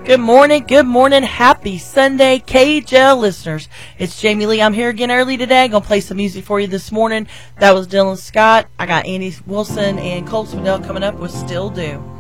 Good morning, happy Sunday, KJL listeners. It's Jamie Lee. I'm here again early today. Gonna play some music for you this morning. That was Dylan Scott. I got Andy Wilson and Cole Swindell coming up with Still Do.